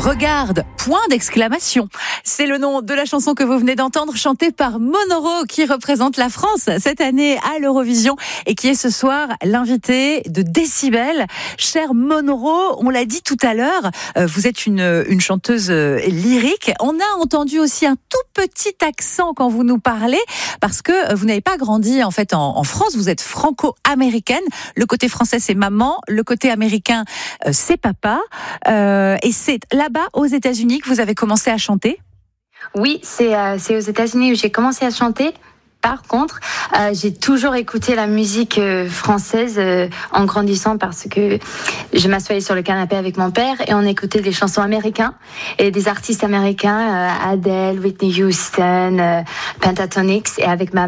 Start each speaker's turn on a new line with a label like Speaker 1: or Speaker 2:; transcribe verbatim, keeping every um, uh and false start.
Speaker 1: Regarde, point d'exclamation. C'est le nom de la chanson que vous venez d'entendre, chantée par Monoro, qui représente la France cette année à l'Eurovision et qui est ce soir l'invité de Décibel. Cher Monoro, on l'a dit tout à l'heure, vous êtes une, une chanteuse lyrique. On a entendu aussi un tout petit accent quand vous nous parlez, parce que vous n'avez pas grandi en fait en, en France, vous êtes franco-américaine. Le côté français, c'est maman, le côté américain, c'est papa. Euh, et c'est là-bas, aux États-Unis, que vous avez commencé à chanter ?
Speaker 2: Oui, c'est, euh, c'est aux États-Unis où j'ai commencé à chanter. Par contre, euh, j'ai toujours écouté la musique euh, française euh, en grandissant, parce que je m'assoyais sur le canapé avec mon père et on écoutait des chansons américaines et des artistes américains, euh, Adele, Whitney Houston, euh, Pentatonix, et avec ma